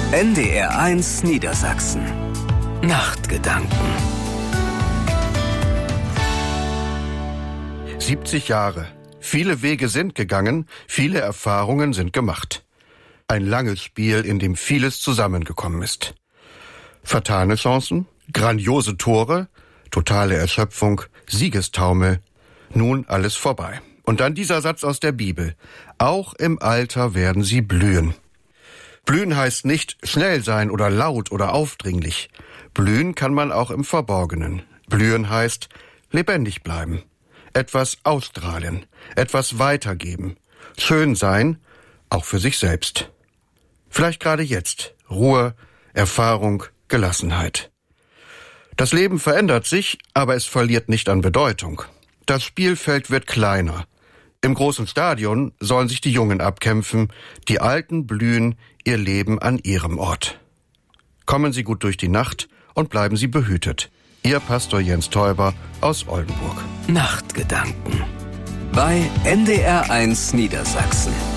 NDR1 Niedersachsen. Nachtgedanken. 70 Jahre. Viele Wege sind gegangen, viele Erfahrungen sind gemacht. Ein langes Spiel, in dem vieles zusammengekommen ist. Vertane Chancen, grandiose Tore, totale Erschöpfung, Siegestaumel. Nun alles vorbei. Und dann dieser Satz aus der Bibel. Auch im Alter werden sie blühen. Blühen heißt nicht schnell sein oder laut oder aufdringlich. Blühen kann man auch im Verborgenen. Blühen heißt lebendig bleiben. Etwas ausstrahlen, etwas weitergeben. Schön sein, auch für sich selbst. Vielleicht gerade jetzt. Ruhe, Erfahrung, Gelassenheit. Das Leben verändert sich, aber es verliert nicht an Bedeutung. Das Spielfeld wird kleiner. Im großen Stadion sollen sich die Jungen abkämpfen, die Alten blühen ihr Leben an ihrem Ort. Kommen Sie gut durch die Nacht und bleiben Sie behütet. Ihr Pastor Jens Täuber aus Oldenburg. Nachtgedanken bei NDR1 Niedersachsen.